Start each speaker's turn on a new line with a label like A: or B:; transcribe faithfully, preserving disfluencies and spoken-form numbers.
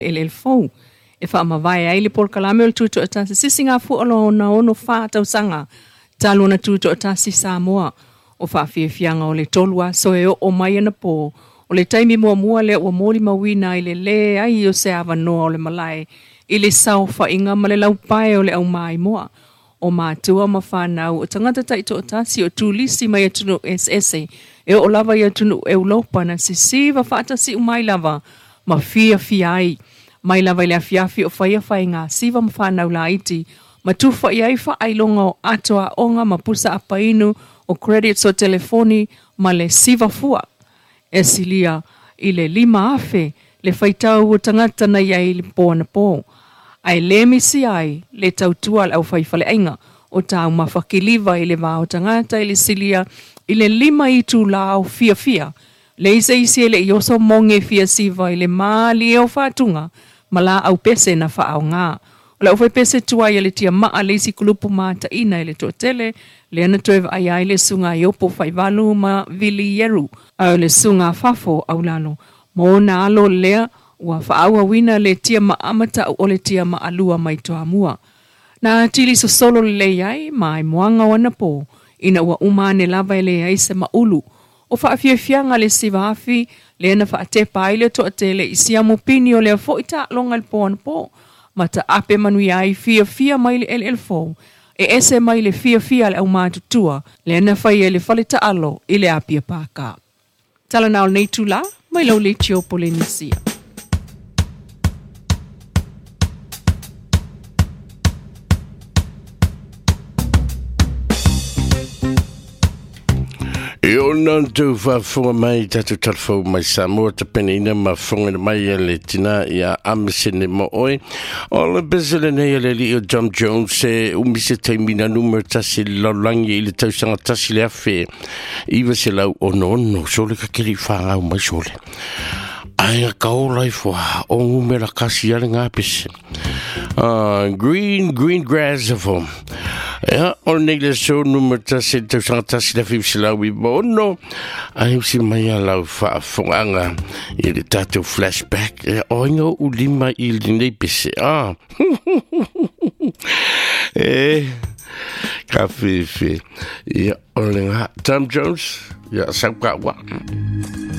A: ele el fou e fa ma vai ai le por kalame o tuto ata sisinga fu olo na ono fa tau sanga talo na tuto ata si Samoa o fa fie fianga o le tolua so e o mai na po o le taimi mua mua le o moli mawina i le le ai o se ava no o le malai i le sao fa inga ma le lau pae o le au mai moa o mātua ma whanau o tangata taito o tasi o tūlisi mai atunu S S A e o lava i atunu e ulopa na si siva whaatasi o mai lava ma fia fia ai mai lava i le afiafi o whaia whai ngā siva ma whanau la iti ma tuwha i ai wha ailonga o atoa onga ma pusa apainu o credits o telefoni ma le siva fua e silia i le lima afe le whaitau o tangata na iai le pō na pō. Ai le misi ai le tautua au whaifale ainga o tau mawhakiliva i le vāo tangata i le silia i le lima i tū lao fia fia. Le isa isi le i oso monge fia siva i le maali e o whātunga ma la au pese na whaau ngā. O le au whai pese tua i le tia maa le isi kulupu mata ina i le tōtele le ana toeva ai ai le sunga i opo whaivalu ma vili yeru au le sunga fafo au lalo. Mo na alo lea ua whaaua wina le tia maamata o le tia maalua mai toa mua. Na tili so solo le iai mai moanga wana po ina ua umane lava le iai se maulu. O whaafia fianga le sivafi le ana whaatepa ai le toa tele isi amu pini o le fo ita longa le po po. Mata ape manu iai fia fia mai le L L four e ese mai le fia fia le au mātutua le ana whai e le whalita alo i le apia pāka. Tala nao nei tula mai lau le tio Polenisia.
B: E o nan tau whaafonga mai tatu talfau mai Samoa ta penina ma whonga mai e le tina i a amesene mo oi. O le bezele nei le li o John Jones e umise taimina numero tasi laulangi i le tausanga tasi le afe. Iwa se lau ono ono sole ka kiri whaangau mai sole. Ai a kaolai fwa o ngumera kasi ale ngā pese. Green, green grass of home. Ja, o nei le so numero tasi tausanga tasi le afe se lau i bono. Ai usi mai a lau whaafonganga i le tato flashback. E oinga u lima i le nei pese. Ah. Eh. Ka whiwhi. Ia, o le ngā. Tom Jones. Ia, sau ka wa.